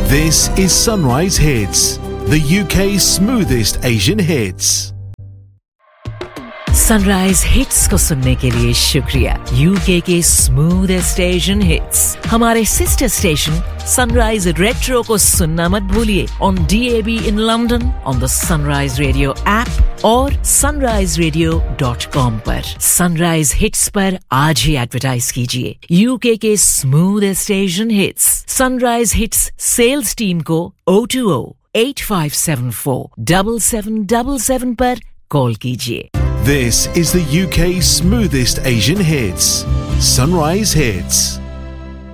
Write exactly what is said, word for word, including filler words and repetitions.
This is Sunrise Hits, the U K's smoothest Asian hits. Sunrise hits को सुनने के लिए शुक्रिया। यूके के स्मूथेस्ट एशियन हिट्स हमारे सिस्टर स्टेशन सनराइज रेट्रो को सुनना मत भूलिए on D A B in London, on the sunrise radio app और sunrise radio dot com पर। सनराइज हिट्स पर आज ही एडवर्टाइज कीजिए। यूके के smoothest Asian hits sunrise hits sales team को zero two zero eight five seven four seven seven seven seven पर call कीजिए। This is the U K's smoothest Asian hits. Sunrise Hits.